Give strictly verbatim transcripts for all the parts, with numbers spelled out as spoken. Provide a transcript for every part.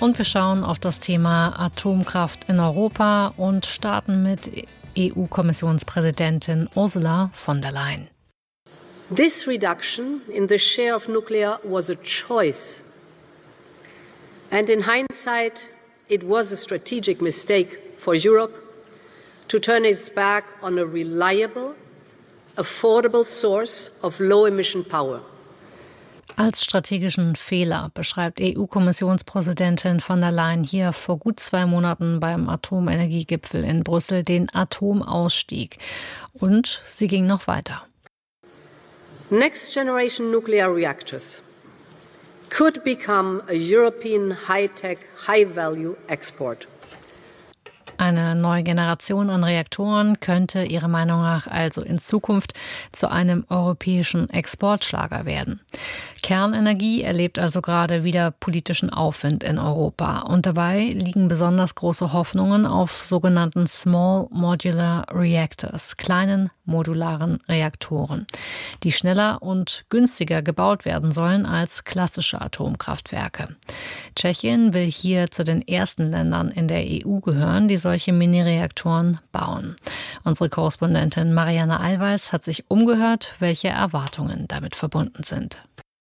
Und wir schauen auf das Thema Atomkraft in Europa und starten mit E U-Kommissionspräsidentin Ursula von der Leyen. This reduction in the share of nuclear was a choice. And in hindsight, it was a strategic mistake for Europe to turn its back on a reliable, affordable source of low-emission power. Als strategischen Fehler beschreibt E U-Kommissionspräsidentin von der Leyen hier vor gut zwei Monaten beim Atomenergiegipfel in Brüssel den Atomausstieg. Und sie ging noch weiter. Next-generation nuclear reactors could become a European high-tech, high-value export. Eine neue Generation an Reaktoren könnte ihrer Meinung nach also in Zukunft zu einem europäischen Exportschlager werden. Kernenergie erlebt also gerade wieder politischen Aufwind in Europa. Und dabei liegen besonders große Hoffnungen auf sogenannten Small Modular Reactors, kleinen modularen Reaktoren, die schneller und günstiger gebaut werden sollen als klassische Atomkraftwerke. Tschechien will hier zu den ersten Ländern in der E U gehören, die solche Mini-Reaktoren bauen. Unsere Korrespondentin Marianne Allweis hat sich umgehört, welche Erwartungen damit verbunden sind.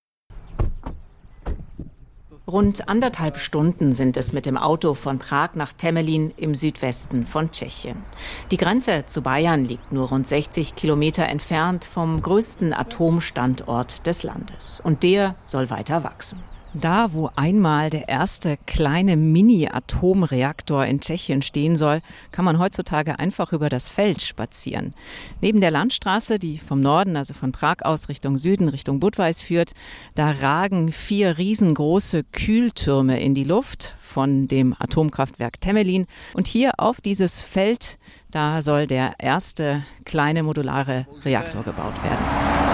Rund anderthalb Stunden sind es mit dem Auto von Prag nach Temelín im Südwesten von Tschechien. Die Grenze zu Bayern liegt nur rund sechzig Kilometer entfernt vom größten Atomstandort des Landes. Und der soll weiter wachsen. Da, wo einmal der erste kleine Mini-Atomreaktor in Tschechien stehen soll, kann man heutzutage einfach über das Feld spazieren. Neben der Landstraße, die vom Norden, also von Prag aus Richtung Süden, Richtung Budweis führt, da ragen vier riesengroße Kühltürme in die Luft von dem Atomkraftwerk Temelín. Und hier auf dieses Feld, da soll der erste kleine modulare Reaktor gebaut werden.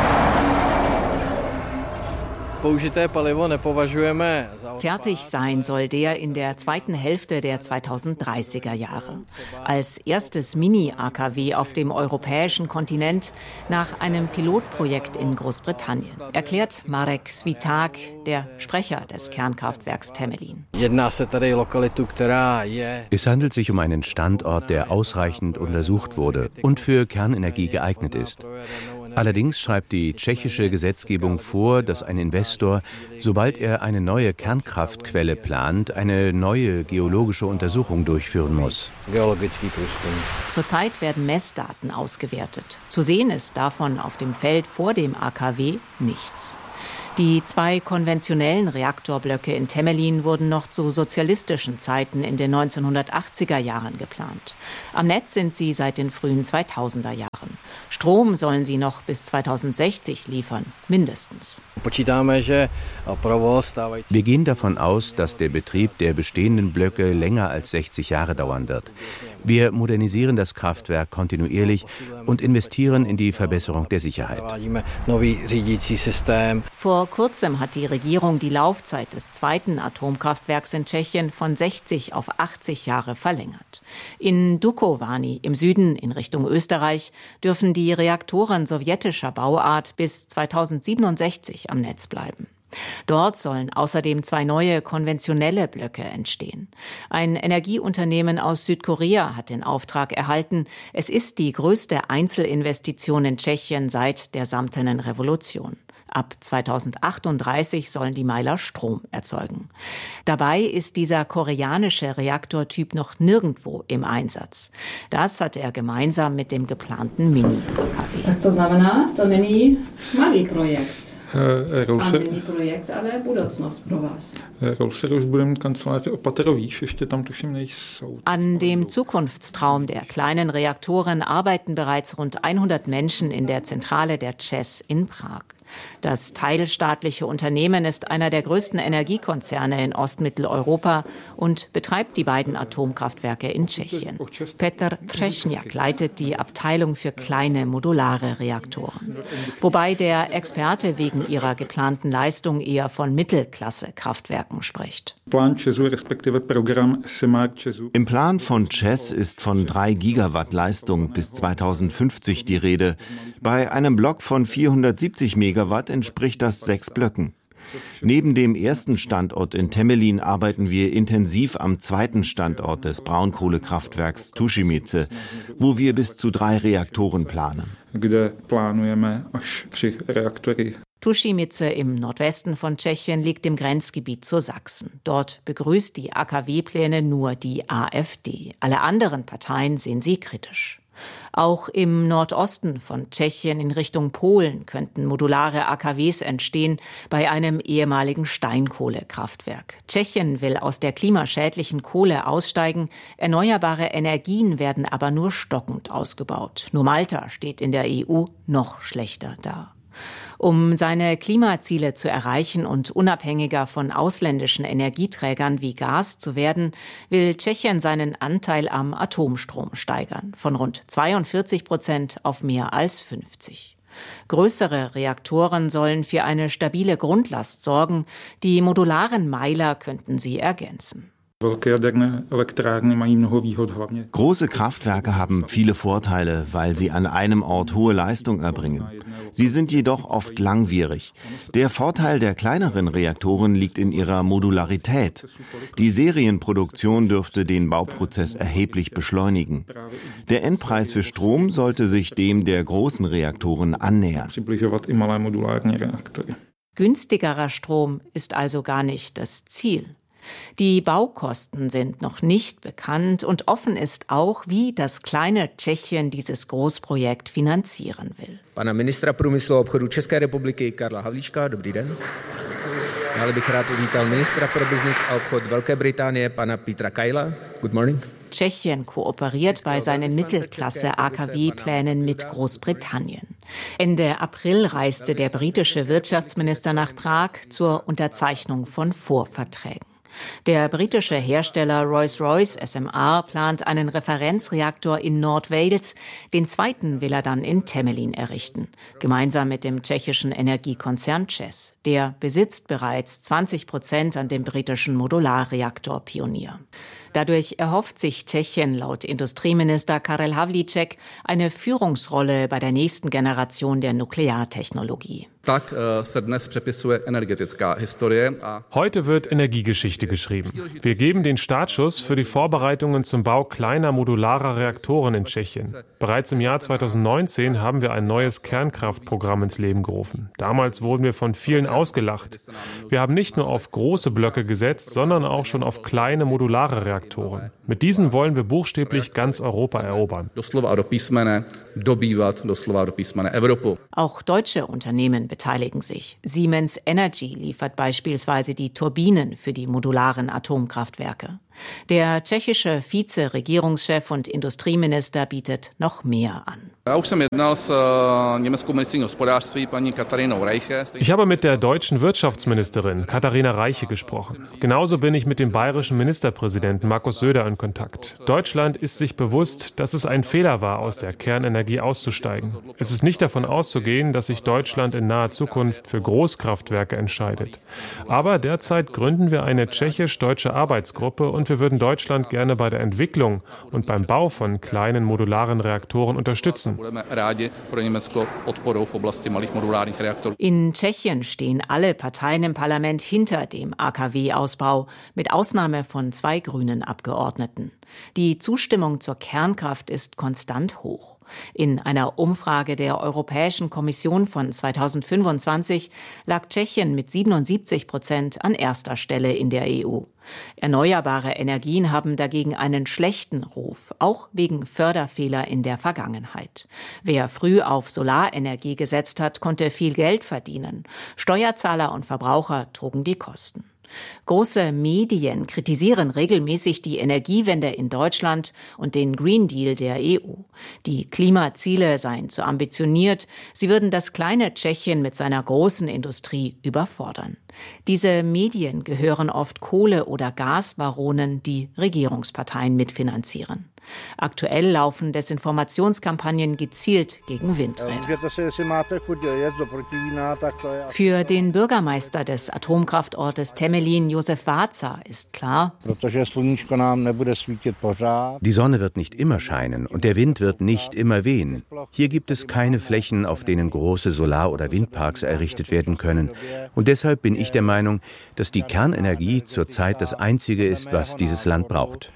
Fertig sein soll der in der zweiten Hälfte der zweitausenddreißiger Jahre. Als erstes Mini-A K W auf dem europäischen Kontinent nach einem Pilotprojekt in Großbritannien, erklärt Marek Sviták, der Sprecher des Kernkraftwerks Temelín. Es handelt sich um einen Standort, der ausreichend untersucht wurde und für Kernenergie geeignet ist. Allerdings schreibt die tschechische Gesetzgebung vor, dass ein Investor, sobald er eine neue Kernkraftquelle plant, eine neue geologische Untersuchung durchführen muss. Zurzeit werden Messdaten ausgewertet. Zu sehen ist davon auf dem Feld vor dem A K W nichts. Die zwei konventionellen Reaktorblöcke in Temelín wurden noch zu sozialistischen Zeiten in den neunzehnhundertachtziger Jahren geplant. Am Netz sind sie seit den frühen zweitausender Jahren. Strom sollen sie noch bis zweitausendsechzig liefern, mindestens. Wir gehen davon aus, dass der Betrieb der bestehenden Blöcke länger als sechzig Jahre dauern wird. Wir modernisieren das Kraftwerk kontinuierlich und investieren in die Verbesserung der Sicherheit. Vor kurzem hat die Regierung die Laufzeit des zweiten Atomkraftwerks in Tschechien von sechzig auf achtzig Jahre verlängert. In Dukovany im Süden in Richtung Österreich dürfen die Reaktoren sowjetischer Bauart bis zweitausendsiebenundsechzig am Netz bleiben. Dort sollen außerdem zwei neue konventionelle Blöcke entstehen. Ein Energieunternehmen aus Südkorea hat den Auftrag erhalten. Es ist die größte Einzelinvestition in Tschechien seit der Samtenen Revolution. Ab zweitausendachtunddreißig sollen die Meiler Strom erzeugen. Dabei ist dieser koreanische Reaktortyp noch nirgendwo im Einsatz. Das hat er gemeinsam mit dem geplanten Mini-A K W. Tak to znamená, to není malý projekt. Mini projekt, ale budoucnost pro vás. An dem Zukunftstraum der kleinen Reaktoren arbeiten bereits rund hundert Menschen in der Zentrale der C E S in Prag. Das teilstaatliche Unternehmen ist einer der größten Energiekonzerne in Ostmitteleuropa und betreibt die beiden Atomkraftwerke in Tschechien. Petr Třešňák leitet die Abteilung für kleine modulare Reaktoren. Wobei der Experte wegen ihrer geplanten Leistung eher von Mittelklasse-Kraftwerken spricht. Im Plan von C E S ist von drei Gigawatt Leistung bis zweitausendfünfzig die Rede. Bei einem Block von vierhundertsiebzig Megawatt entspricht das sechs Blöcken. Neben dem ersten Standort in Temelín arbeiten wir intensiv am zweiten Standort des Braunkohlekraftwerks Tušimice, wo wir bis zu drei Reaktoren planen. Tušimice im Nordwesten von Tschechien liegt im Grenzgebiet zu Sachsen. Dort begrüßt die A K W-Pläne nur die AfD. Alle anderen Parteien sehen sie kritisch. Auch im Nordosten von Tschechien in Richtung Polen könnten modulare A K Ws entstehen bei einem ehemaligen Steinkohlekraftwerk. Tschechien will aus der klimaschädlichen Kohle aussteigen. Erneuerbare Energien werden aber nur stockend ausgebaut. Nur Malta steht in der E U noch schlechter da. Um seine Klimaziele zu erreichen und unabhängiger von ausländischen Energieträgern wie Gas zu werden, will Tschechien seinen Anteil am Atomstrom steigern, von rund zweiundvierzig Prozent auf mehr als fünfzig. Größere Reaktoren sollen für eine stabile Grundlast sorgen, die modularen Meiler könnten sie ergänzen. Große Kraftwerke haben viele Vorteile, weil sie an einem Ort hohe Leistung erbringen. Sie sind jedoch oft langwierig. Der Vorteil der kleineren Reaktoren liegt in ihrer Modularität. Die Serienproduktion dürfte den Bauprozess erheblich beschleunigen. Der Endpreis für Strom sollte sich dem der großen Reaktoren annähern. Günstigerer Strom ist also gar nicht das Ziel. Die Baukosten sind noch nicht bekannt und offen ist auch, wie das kleine Tschechien dieses Großprojekt finanzieren will. Pana ministra průmyslu a obchodu České republiky Karla Havlíčka, dobrý den. Dále bych rád uvítal ministra pro biznis a obchod Velké Británie, pana Petra Kajla. Good morning. Tschechien kooperiert bei seinen Mittelklasse-A K W-Plänen mit Großbritannien. Ende April reiste der britische Wirtschaftsminister nach Prag zur Unterzeichnung von Vorverträgen. Der britische Hersteller Rolls-Royce S M R plant einen Referenzreaktor in Nordwales. Den zweiten will er dann in Temelín errichten, gemeinsam mit dem tschechischen Energiekonzern ČEZ. Der besitzt bereits zwanzig Prozent an dem britischen Modularreaktor Pionier. Dadurch erhofft sich Tschechien laut Industrieminister Karel Havlíček eine Führungsrolle bei der nächsten Generation der Nukleartechnologie. Heute wird Energiegeschichte geschrieben. Wir geben den Startschuss für die Vorbereitungen zum Bau kleiner modularer Reaktoren in Tschechien. Bereits im Jahr zweitausendneunzehn haben wir ein neues Kernkraftprogramm ins Leben gerufen. Damals wurden wir von vielen ausgelacht. Wir haben nicht nur auf große Blöcke gesetzt, sondern auch schon auf kleine modulare Reaktoren. Mit diesen wollen wir buchstäblich ganz Europa erobern. Auch deutsche Unternehmen beteiligen sich. Siemens Energy liefert beispielsweise die Turbinen für die modularen Atomkraftwerke. Der tschechische Vize-Regierungschef und Industrieminister bietet noch mehr an. Ich habe mit der deutschen Wirtschaftsministerin Katharina Reiche gesprochen. Genauso bin ich mit dem bayerischen Ministerpräsidenten Markus Söder in Kontakt. Deutschland ist sich bewusst, dass es ein Fehler war, aus der Kernenergie auszusteigen. Es ist nicht davon auszugehen, dass sich Deutschland in naher Zukunft für Großkraftwerke entscheidet. Aber derzeit gründen wir eine tschechisch-deutsche Arbeitsgruppe und wir würden Deutschland gerne bei der Entwicklung und beim Bau von kleinen modularen Reaktoren unterstützen. In Tschechien stehen alle Parteien im Parlament hinter dem A K W-Ausbau, mit Ausnahme von zwei grünen Abgeordneten. Die Zustimmung zur Kernkraft ist konstant hoch. In einer Umfrage der Europäischen Kommission von zweitausendfünfundzwanzig lag Tschechien mit siebenundsiebzig Prozent an erster Stelle in der E U. Erneuerbare Energien haben dagegen einen schlechten Ruf, auch wegen Förderfehler in der Vergangenheit. Wer früh auf Solarenergie gesetzt hat, konnte viel Geld verdienen. Steuerzahler und Verbraucher trugen die Kosten. Große Medien kritisieren regelmäßig die Energiewende in Deutschland und den Green Deal der E U. Die Klimaziele seien zu ambitioniert, sie würden das kleine Tschechien mit seiner großen Industrie überfordern. Diese Medien gehören oft Kohle- oder Gasbaronen, die Regierungsparteien mitfinanzieren. Aktuell laufen Desinformationskampagnen gezielt gegen Windräder. Für den Bürgermeister des Atomkraftortes Temelín, Josef Váca, ist klar: Die Sonne wird nicht immer scheinen und der Wind wird nicht immer wehen. Hier gibt es keine Flächen, auf denen große Solar- oder Windparks errichtet werden können. Und deshalb bin ich der Meinung, dass die Kernenergie zurzeit das Einzige ist, was dieses Land braucht.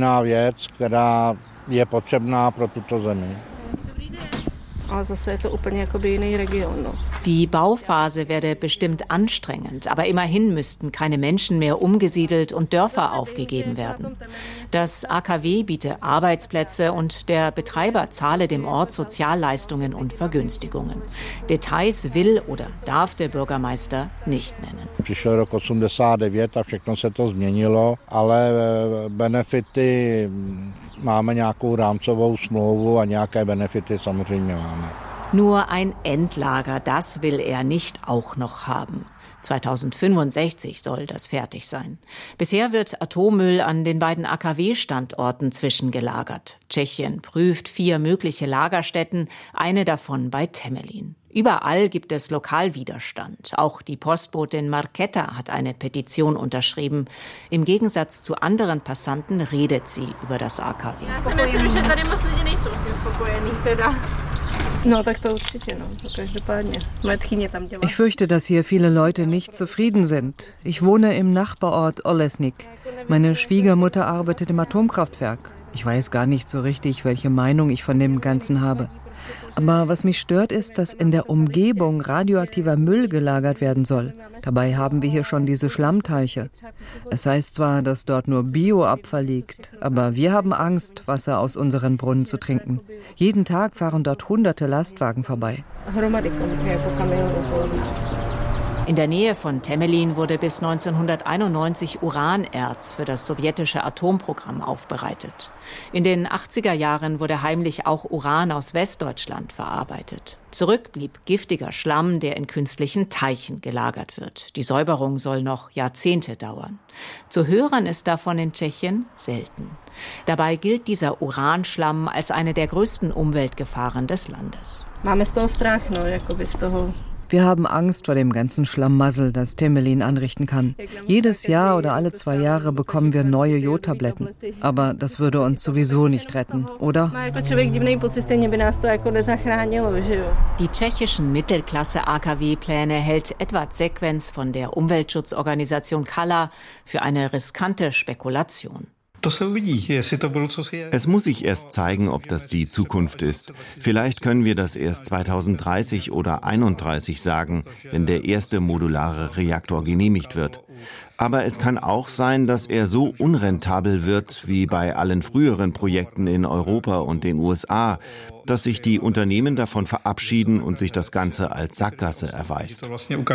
Die Bauphase werde bestimmt anstrengend, aber immerhin müssten keine Menschen mehr umgesiedelt und Dörfer aufgegeben werden. Das A K W biete Arbeitsplätze und der Betreiber zahle dem Ort Sozialleistungen und Vergünstigungen. Details will oder darf der Bürgermeister nicht nennen. Přišel rok osmdesát devět a všechno se to změnilo, ale benefity máme nějakou rámcovou smlouvu a nějaké benefity samozřejmě máme. Nur ein Endlager, das will er nicht auch noch haben. zweitausendfünfundsechzig soll das fertig sein. Bisher wird Atommüll an den beiden A K W-Standorten zwischengelagert. Tschechien prüft vier mögliche Lagerstätten, eine davon bei Temelín. Überall gibt es Lokalwiderstand. Auch die Postbotin Markéta hat eine Petition unterschrieben. Im Gegensatz zu anderen Passanten redet sie über das A K W. Ich fürchte, dass hier viele Leute nicht zufrieden sind. Ich wohne im Nachbarort Olesnik. Meine Schwiegermutter arbeitet im Atomkraftwerk. Ich weiß gar nicht so richtig, welche Meinung ich von dem Ganzen habe. Aber was mich stört, ist, dass in der Umgebung radioaktiver Müll gelagert werden soll. Dabei haben wir hier schon diese Schlammteiche. Es heißt zwar, dass dort nur Bioabfall liegt, aber wir haben Angst, Wasser aus unseren Brunnen zu trinken. Jeden Tag fahren dort hunderte Lastwagen vorbei. In der Nähe von Temelín wurde bis neunzehnhunderteinundneunzig Uranerz für das sowjetische Atomprogramm aufbereitet. In den achtziger Jahren wurde heimlich auch Uran aus Westdeutschland verarbeitet. Zurück blieb giftiger Schlamm, der in künstlichen Teichen gelagert wird. Die Säuberung soll noch Jahrzehnte dauern. Zu hören ist davon in Tschechien selten. Dabei gilt dieser Uranschlamm als eine der größten Umweltgefahren des Landes. Wir haben Angst vor dem ganzen Schlammmassel, das Temelín anrichten kann. Jedes Jahr oder alle zwei Jahre bekommen wir neue Jodtabletten. Aber das würde uns sowieso nicht retten, oder? Die tschechischen Mittelklasse-A K W-Pläne hält Edvard Sequenz von der Umweltschutzorganisation Kalla für eine riskante Spekulation. Es muss sich erst zeigen, ob das die Zukunft ist. Vielleicht können wir das erst zweitausenddreißig oder einunddreißig sagen, wenn der erste modulare Reaktor genehmigt wird. Aber es kann auch sein, dass er so unrentabel wird wie bei allen früheren Projekten in Europa und den U S A, dass sich die Unternehmen davon verabschieden und sich das Ganze als Sackgasse erweist.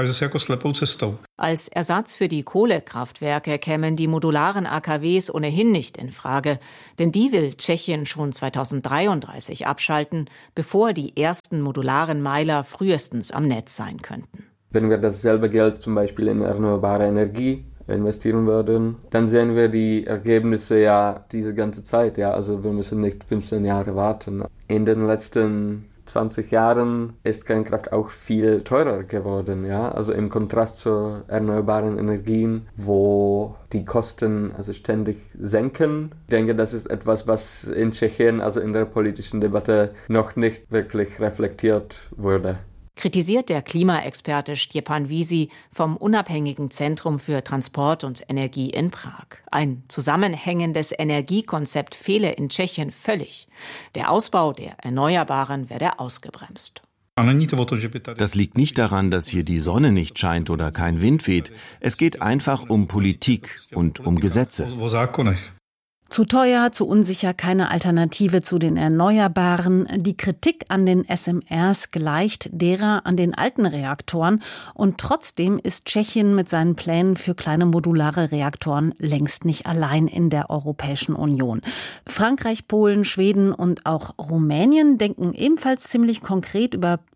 Als Ersatz für die Kohlekraftwerke kämen die modularen A K Ws ohnehin nicht in Frage, denn die will Tschechien schon zweitausenddreiunddreißig abschalten, bevor die ersten modularen Meiler frühestens am Netz sein könnten. Wenn wir dasselbe Geld zum Beispiel in erneuerbare Energie investieren würden, dann sehen wir die Ergebnisse ja diese ganze Zeit. Ja, also wir müssen nicht fünfzehn Jahre warten. In den letzten zwanzig Jahren ist Kernkraft auch viel teurer geworden. Ja, also im Kontrast zu erneuerbaren Energien, wo die Kosten also ständig senken. Ich denke, das ist etwas, was in Tschechien, also in der politischen Debatte, noch nicht wirklich reflektiert wurde. Kritisiert der Klimaexperte Stjepan Wiesi vom unabhängigen Zentrum für Transport und Energie in Prag. Ein zusammenhängendes Energiekonzept fehle in Tschechien völlig. Der Ausbau der Erneuerbaren werde ausgebremst. Das liegt nicht daran, dass hier die Sonne nicht scheint oder kein Wind weht. Es geht einfach um Politik und um Gesetze. Zu teuer, zu unsicher, keine Alternative zu den Erneuerbaren. Die Kritik an den S M Rs gleicht derer an den alten Reaktoren. Und trotzdem ist Tschechien mit seinen Plänen für kleine modulare Reaktoren längst nicht allein in der Europäischen Union. Frankreich, Polen, Schweden und auch Rumänien denken ebenfalls ziemlich konkret über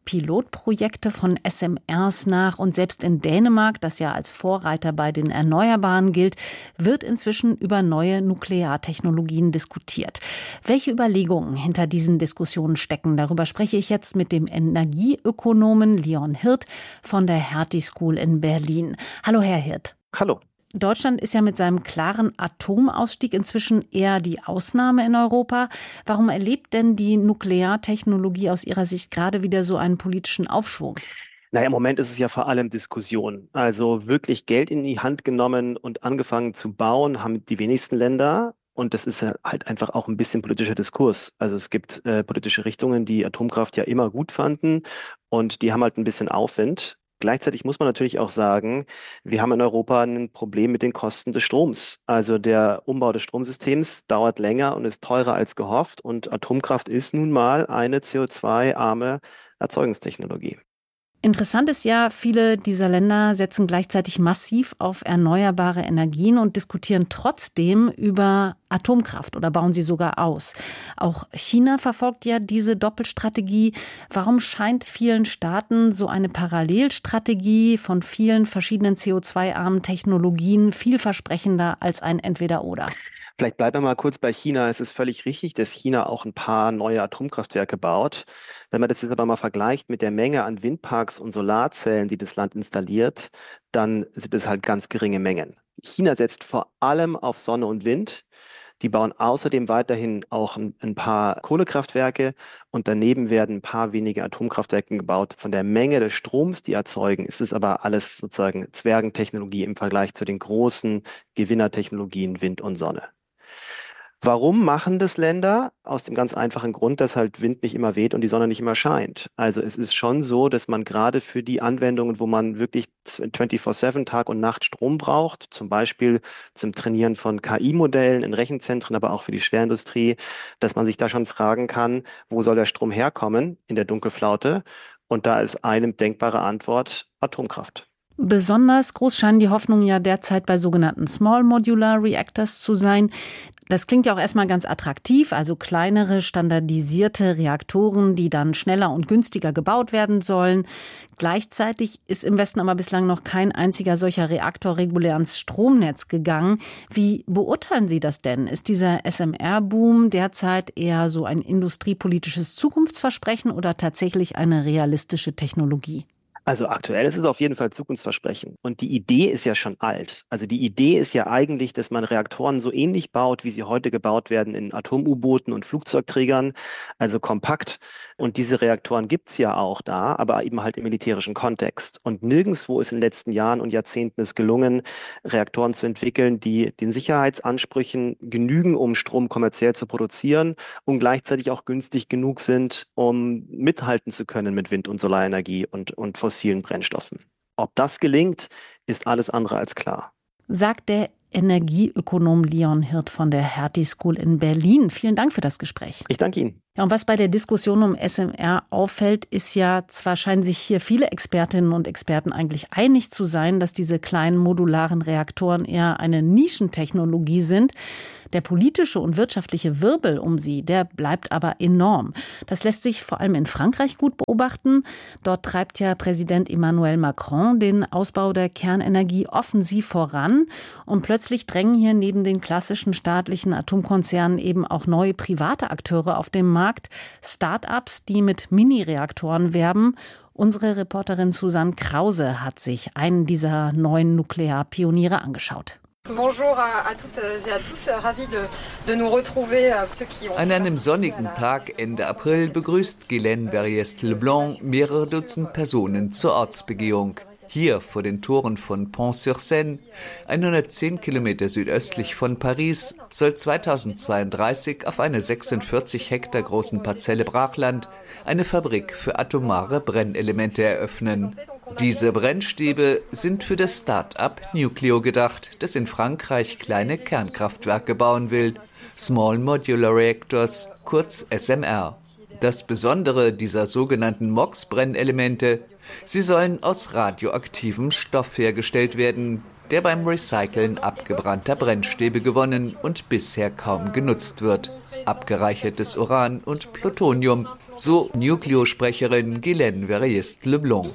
Pilotprojekte von S M Rs nach und selbst in Dänemark, das ja als Vorreiter bei den Erneuerbaren gilt, wird inzwischen über neue Nukleartechnologien diskutiert. Welche Überlegungen hinter diesen Diskussionen stecken, darüber spreche ich jetzt mit dem Energieökonomen Leon Hirt von der Hertie School in Berlin. Hallo, Herr Hirt. Hallo. Deutschland ist ja mit seinem klaren Atomausstieg inzwischen eher die Ausnahme in Europa. Warum erlebt denn die Nukleartechnologie aus Ihrer Sicht gerade wieder so einen politischen Aufschwung? Naja, im Moment ist es ja vor allem Diskussion. Also wirklich Geld in die Hand genommen und angefangen zu bauen, haben die wenigsten Länder. Und das ist halt einfach auch ein bisschen politischer Diskurs. Also es gibt äh, politische Richtungen, die Atomkraft ja immer gut fanden und die haben halt ein bisschen Aufwind. Gleichzeitig muss man natürlich auch sagen, wir haben in Europa ein Problem mit den Kosten des Stroms. Also der Umbau des Stromsystems dauert länger und ist teurer als gehofft. Und Atomkraft ist nun mal eine C O zwei arme Erzeugungstechnologie. Interessant ist ja, viele dieser Länder setzen gleichzeitig massiv auf erneuerbare Energien und diskutieren trotzdem über Atomkraft oder bauen sie sogar aus. Auch China verfolgt ja diese Doppelstrategie. Warum scheint vielen Staaten so eine Parallelstrategie von vielen verschiedenen C O zwei armen Technologien vielversprechender als ein Entweder-Oder? Vielleicht bleiben wir mal kurz bei China. Es ist völlig richtig, dass China auch ein paar neue Atomkraftwerke baut. Wenn man das jetzt aber mal vergleicht mit der Menge an Windparks und Solarzellen, die das Land installiert, dann sind es halt ganz geringe Mengen. China setzt vor allem auf Sonne und Wind. Die bauen außerdem weiterhin auch ein, ein paar Kohlekraftwerke und daneben werden ein paar wenige Atomkraftwerke gebaut. Von der Menge des Stroms, die erzeugen, ist es aber alles sozusagen Zwergentechnologie im Vergleich zu den großen Gewinnertechnologien Wind und Sonne. Warum machen das Länder? Aus dem ganz einfachen Grund, dass halt Wind nicht immer weht und die Sonne nicht immer scheint. Also es ist schon so, dass man gerade für die Anwendungen, wo man wirklich vierundzwanzig sieben Tag und Nacht Strom braucht, zum Beispiel zum Trainieren von K I-Modellen in Rechenzentren, aber auch für die Schwerindustrie, dass man sich da schon fragen kann, wo soll der Strom herkommen in der Dunkelflaute? Und da ist eine denkbare Antwort Atomkraft. Besonders groß scheinen die Hoffnungen ja derzeit bei sogenannten Small Modular Reactors zu sein. Das klingt ja auch erstmal ganz attraktiv, also kleinere, standardisierte Reaktoren, die dann schneller und günstiger gebaut werden sollen. Gleichzeitig ist im Westen aber bislang noch kein einziger solcher Reaktor regulär ans Stromnetz gegangen. Wie beurteilen Sie das denn? Ist dieser S M R-Boom derzeit eher so ein industriepolitisches Zukunftsversprechen oder tatsächlich eine realistische Technologie? Also aktuell ist es auf jeden Fall Zukunftsversprechen. Und die Idee ist ja schon alt. Also die Idee ist ja eigentlich, dass man Reaktoren so ähnlich baut, wie sie heute gebaut werden in Atom-U-Booten und Flugzeugträgern, also kompakt. Und diese Reaktoren gibt es ja auch da, aber eben halt im militärischen Kontext. Und nirgendwo ist in den letzten Jahren und Jahrzehnten es gelungen, Reaktoren zu entwickeln, die den Sicherheitsansprüchen genügen, um Strom kommerziell zu produzieren und gleichzeitig auch günstig genug sind, um mithalten zu können mit Wind- und Solarenergie und, und fossilen Brennstoffen. Ob das gelingt, ist alles andere als klar. Sagt der Energieökonom Leon Hirt von der Hertie School in Berlin. Vielen Dank für das Gespräch. Ich danke Ihnen. Ja, und was bei der Diskussion um S M R auffällt, ist ja, zwar scheinen sich hier viele Expertinnen und Experten eigentlich einig zu sein, dass diese kleinen modularen Reaktoren eher eine Nischentechnologie sind. Der politische und wirtschaftliche Wirbel um sie, der bleibt aber enorm. Das lässt sich vor allem in Frankreich gut beobachten. Dort treibt ja Präsident Emmanuel Macron den Ausbau der Kernenergie offensiv voran. Und plötzlich drängen hier neben den klassischen staatlichen Atomkonzernen eben auch neue private Akteure auf den Markt. Start-ups, die mit Mini-Reaktoren werben. Unsere Reporterin Susanne Krause hat sich einen dieser neuen Nuklearpioniere angeschaut. An einem sonnigen Tag Ende April begrüßt Guylaine Verriest-Leblanc mehrere Dutzend Personen zur Ortsbegehung. Hier vor den Toren von Pont-sur-Seine, hundertzehn Kilometer südöstlich von Paris, soll zweitausendzweiunddreißig auf einer sechsundvierzig Hektar großen Parzelle Brachland eine Fabrik für atomare Brennelemente eröffnen. Diese Brennstäbe sind für das Start-up Nucleo gedacht, das in Frankreich kleine Kernkraftwerke bauen will. Small Modular Reactors, kurz S M R. Das Besondere dieser sogenannten M O X-Brennelemente: Sie sollen aus radioaktivem Stoff hergestellt werden, der beim Recyceln abgebrannter Brennstäbe gewonnen und bisher kaum genutzt wird. Abgereichertes Uran und Plutonium So Nucleo-Sprecherin Guylaine Verriest-Leblanc.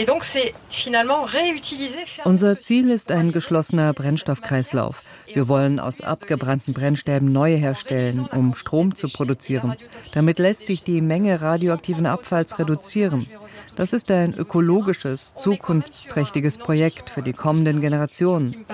Unser Ziel ist ein geschlossener Brennstoffkreislauf. Wir wollen aus abgebrannten Brennstäben neue herstellen, um Strom zu produzieren. Damit lässt sich die Menge radioaktiven Abfalls reduzieren. Das ist ein ökologisches, zukunftsträchtiges Projekt für die kommenden Generationen.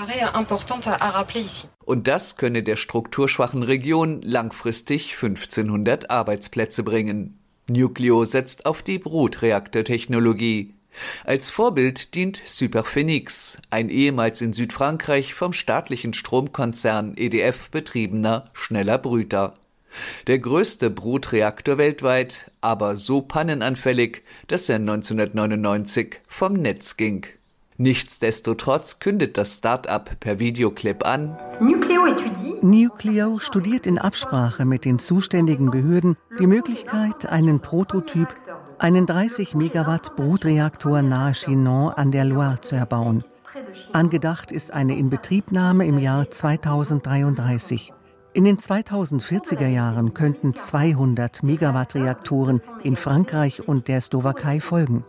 Und das könne der strukturschwachen Region langfristig fünfzehnhundert Arbeitsplätze bringen. Nucleo setzt auf die Brutreaktortechnologie. Als Vorbild dient Superphénix, ein ehemals in Südfrankreich vom staatlichen Stromkonzern E D F betriebener schneller Brüter. Der größte Brutreaktor weltweit, aber so pannenanfällig, dass er neunzehnhundertneunundneunzig vom Netz ging. Nichtsdestotrotz kündet das Start-up per Videoclip an: Nucleo studiert in Absprache mit den zuständigen Behörden die Möglichkeit, einen Prototyp, einen dreißig Megawatt Brutreaktor nahe Chinon an der Loire zu erbauen. Angedacht ist eine Inbetriebnahme im Jahr zweitausenddreiunddreißig. In den zweitausendvierziger Jahren könnten zweihundert Megawatt Reaktoren in Frankreich und der Slowakei folgen.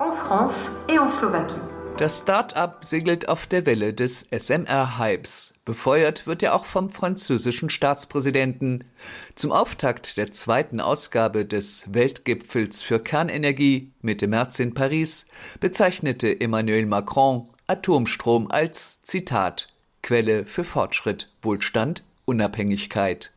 Das Start-up segelt auf der Welle des S M R-Hypes. Befeuert wird er auch vom französischen Staatspräsidenten. Zum Auftakt der zweiten Ausgabe des Weltgipfels für Kernenergie Mitte März in Paris bezeichnete Emmanuel Macron Atomstrom als, Zitat, Quelle für Fortschritt, Wohlstand, Unabhängigkeit.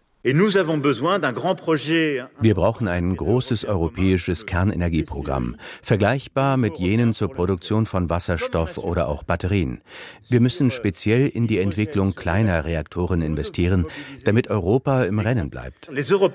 Wir brauchen ein großes europäisches Kernenergieprogramm, vergleichbar mit jenen zur Produktion von Wasserstoff oder auch Batterien. Wir müssen speziell in die Entwicklung kleiner Reaktoren investieren, damit Europa im Rennen bleibt.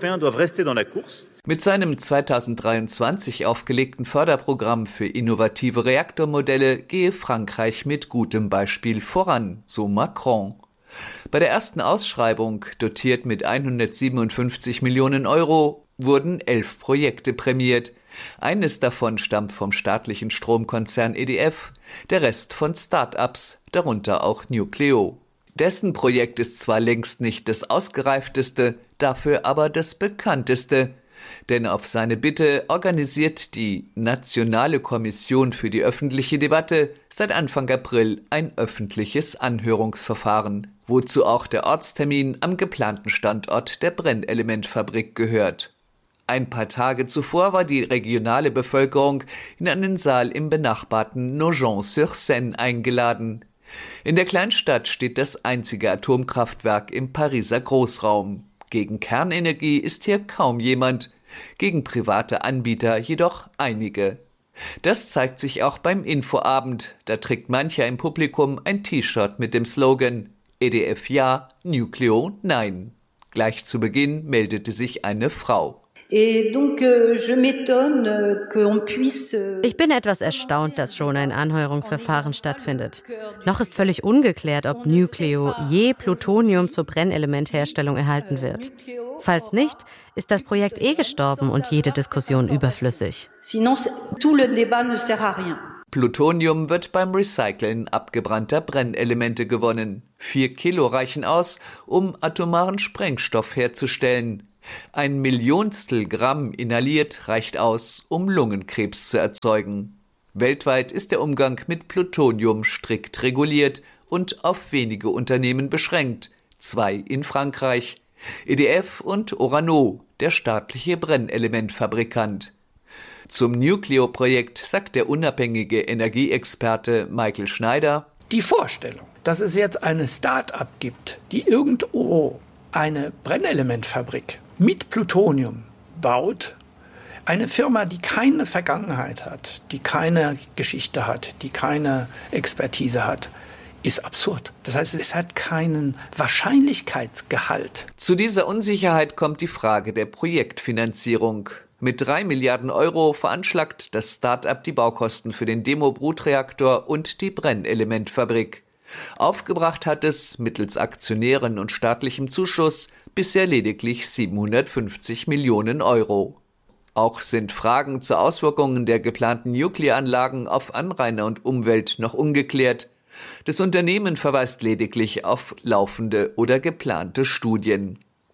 Mit seinem zweitausenddreiundzwanzig aufgelegten Förderprogramm für innovative Reaktormodelle gehe Frankreich mit gutem Beispiel voran, so Macron. Bei der ersten Ausschreibung, dotiert mit hundertsiebenundfünfzig Millionen Euro, wurden elf Projekte prämiert. Eines davon stammt vom staatlichen Stromkonzern E D F, der Rest von Start-ups, darunter auch Nucleo. Dessen Projekt ist zwar längst nicht das ausgereifteste, dafür aber das bekannteste. Denn auf seine Bitte organisiert die Nationale Kommission für die öffentliche Debatte seit Anfang April ein öffentliches Anhörungsverfahren, wozu auch der Ortstermin am geplanten Standort der Brennelementfabrik gehört. Ein paar Tage zuvor war die regionale Bevölkerung in einen Saal im benachbarten Nogent-sur-Seine eingeladen. In der Kleinstadt steht das einzige Atomkraftwerk im Pariser Großraum. Gegen Kernenergie ist hier kaum jemand, gegen private Anbieter jedoch einige. Das zeigt sich auch beim Infoabend, da trägt mancher im Publikum ein T-Shirt mit dem Slogan E D F ja, Nucleo nein. Gleich zu Beginn meldete sich eine Frau. Ich bin etwas erstaunt, dass schon ein Anhörungsverfahren stattfindet. Noch ist völlig ungeklärt, ob Nucleo je Plutonium zur Brennelementherstellung erhalten wird. Falls nicht, ist das Projekt eh gestorben und jede Diskussion überflüssig. Plutonium wird beim Recyceln abgebrannter Brennelemente gewonnen. Vier Kilo reichen aus, um atomaren Sprengstoff herzustellen. Ein Millionstel Gramm inhaliert reicht aus, um Lungenkrebs zu erzeugen. Weltweit ist der Umgang mit Plutonium strikt reguliert und auf wenige Unternehmen beschränkt. Zwei in Frankreich, E D F und Orano, der staatliche Brennelementfabrikant. Zum Nucleo-Projekt sagt der unabhängige Energieexperte Michael Schneider: Die Vorstellung, dass es jetzt eine Start-up gibt, die irgendwo eine Brennelementfabrik mit Plutonium baut, eine Firma, die keine Vergangenheit hat, die keine Geschichte hat, die keine Expertise hat, ist absurd. Das heißt, es hat keinen Wahrscheinlichkeitsgehalt. Zu dieser Unsicherheit kommt die Frage der Projektfinanzierung. Mit drei Milliarden Euro veranschlagt das Start-up die Baukosten für den Demo-Brutreaktor und die Brennelementfabrik. Aufgebracht hat es mittels Aktionären und staatlichem Zuschuss bisher lediglich siebenhundertfünfzig Millionen Euro. Auch sind Fragen zu Auswirkungen der geplanten Nuklearanlagen auf Anrainer und Umwelt noch ungeklärt. Das Unternehmen verweist lediglich auf laufende oder geplante Studien.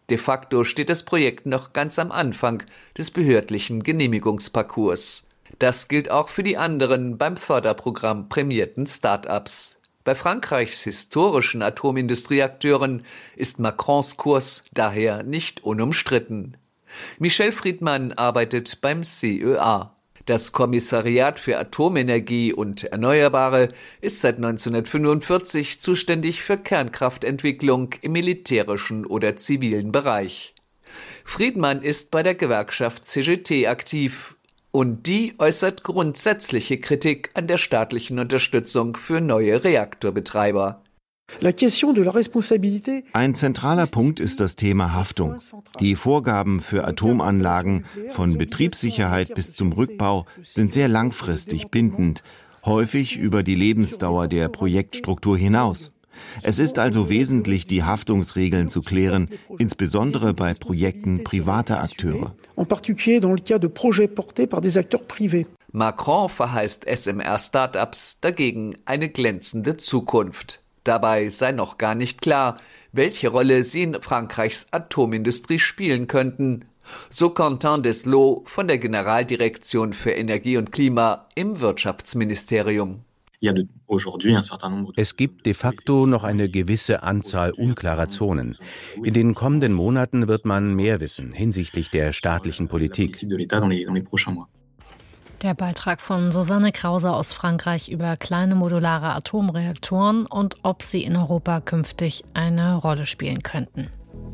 De facto steht das Projekt noch ganz am Anfang des behördlichen Genehmigungsparcours. Das gilt auch für die anderen beim Förderprogramm prämierten Start-ups. Bei Frankreichs historischen Atomindustrieakteuren ist Macrons Kurs daher nicht unumstritten. Michel Friedmann arbeitet beim C E A. Das Kommissariat für Atomenergie und Erneuerbare ist seit neunzehnhundertfünfundvierzig zuständig für Kernkraftentwicklung im militärischen oder zivilen Bereich. Friedmann ist bei der Gewerkschaft C G T aktiv und die äußert grundsätzliche Kritik an der staatlichen Unterstützung für neue Reaktorbetreiber. Ein zentraler Punkt ist das Thema Haftung. Die Vorgaben für Atomanlagen von Betriebssicherheit bis zum Rückbau sind sehr langfristig bindend, häufig über die Lebensdauer der Projektstruktur hinaus. Es ist also wesentlich, die Haftungsregeln zu klären, insbesondere bei Projekten privater Akteure. Macron verheißt S M R-Startups dagegen eine glänzende Zukunft. Dabei sei noch gar nicht klar, welche Rolle sie in Frankreichs Atomindustrie spielen könnten. So Quentin Deslot von der Generaldirektion für Energie und Klima im Wirtschaftsministerium. Es gibt de facto noch eine gewisse Anzahl unklarer Zonen. In den kommenden Monaten wird man mehr wissen hinsichtlich der staatlichen Politik. Der Beitrag von Susanne Krause aus Frankreich über kleine modulare Atomreaktoren und ob sie in Europa künftig eine Rolle spielen könnten.